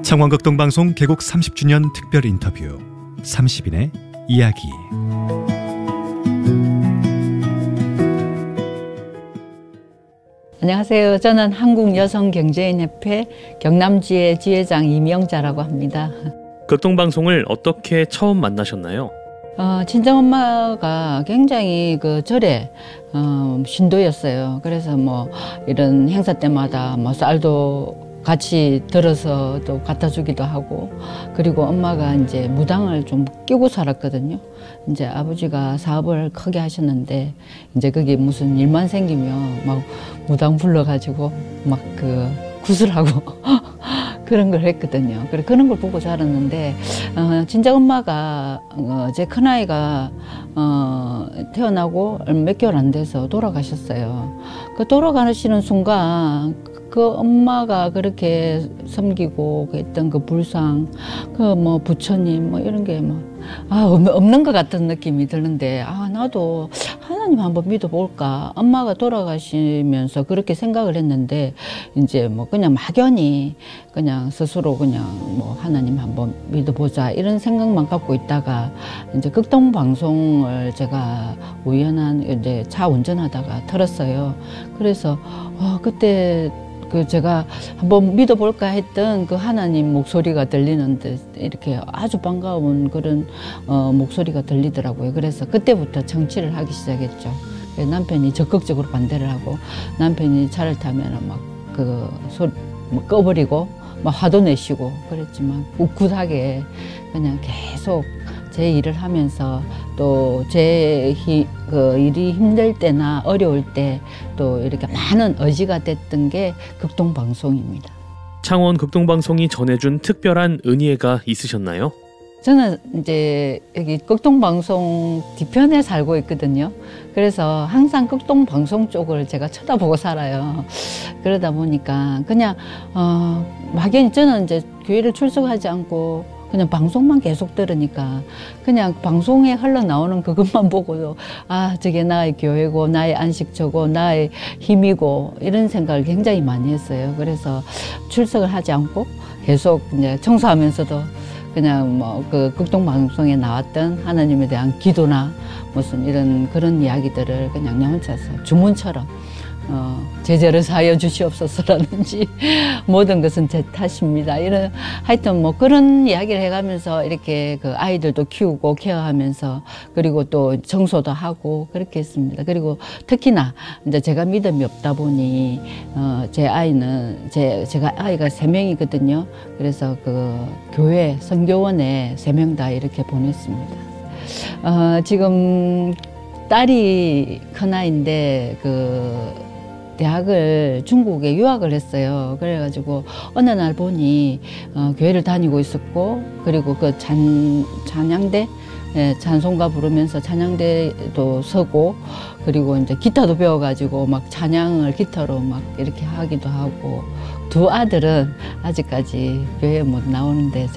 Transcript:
창원극동방송 개국 30주년 특별 인터뷰 30인의 이야기. 안녕하세요. 저는 한국여성경제인협회 경남지회 지회장 이명자라고 합니다. 극동방송을 어떻게 처음 만나셨나요? 친정엄마가 굉장히 그 절에 신도였어요. 그래서 뭐 이런 행사 때마다 뭐 쌀도 같이 들어서 또 갖다 주기도 하고, 그리고 엄마가 이제 무당을 좀 끼고 살았거든요. 이제 아버지가 사업을 크게 하셨는데 이제 그게 무슨 일만 생기면 막 무당 불러가지고 막 그 구슬하고 그런 걸 했거든요. 그런 걸 보고 자랐는데, 진짜 엄마가 제 큰아이가 태어나고 몇 개월 안 돼서 돌아가셨어요. 그 돌아가시는 순간 그 엄마가 그렇게 섬기고 했던 그 불상, 그 뭐 부처님 뭐 이런 게 뭐 없는 것 같은 느낌이 드는데, 나도 하나님 한번 믿어볼까. 엄마가 돌아가시면서 그렇게 생각을 했는데, 이제 뭐 그냥 막연히 그냥 스스로 그냥 뭐 하나님 한번 믿어보자 이런 생각만 갖고 있다가, 이제 극동방송을 제가 우연한 이제 차 운전하다가 들었어요. 그래서 그때 제가 한번 믿어볼까 했던 그 하나님 목소리가 들리는데 이렇게 아주 반가운 그런 목소리가 들리더라고요. 그래서 그때부터 정치를 하기 시작했죠. 남편이 적극적으로 반대를 하고, 남편이 차를 타면 막 그 소리 꺼버리고 막 화도 내시고 그랬지만 꿋꿋하게 그냥 계속 제 일을 하면서, 또 제 일이 힘들 때나 어려울 때 또 이렇게 많은 의지가 됐던 게 극동방송입니다. 창원 극동방송이 전해준 특별한 은혜가 있으셨나요? 저는 이제 여기 극동방송 뒤편에 살고 있거든요. 그래서 항상 극동방송 쪽을 제가 쳐다보고 살아요. 그러다 보니까 그냥 막연히 저는 이제 교회를 출석하지 않고 그냥 방송만 계속 들으니까 그냥 방송에 흘러나오는 그것만 보고도 저게 나의 교회고 나의 안식처고 나의 힘이고 이런 생각을 굉장히 많이 했어요. 그래서 출석을 하지 않고 계속 이제 청소하면서도 그냥 뭐 그 극동방송에 나왔던 하나님에 대한 기도나 무슨 이런 그런 이야기들을 그냥 내 혼자서 주문처럼 제자를 사여 주시옵소서라든지 모든 것은 제 탓입니다. 이런 하여튼 뭐 그런 이야기를 해가면서 이렇게 그 아이들도 키우고 케어하면서, 그리고 또 청소도 하고 그렇게 했습니다. 그리고 특히나 이제 제가 믿음이 없다 보니 제 아이는 제가 아이가 3명이거든요. 그래서 그 교회 선교원에 3명 다 이렇게 보냈습니다. 지금 딸이 큰아이인데 대학을 중국에 유학을 했어요. 그래가지고 어느 날 보니 교회를 다니고 있었고, 그리고 그 찬양대 찬송가 부르면서 찬양대도 서고, 그리고 이제 기타도 배워가지고 막 찬양을 기타로 막 이렇게 하기도 하고, 두 아들은 아직까지 교회 못 나오는데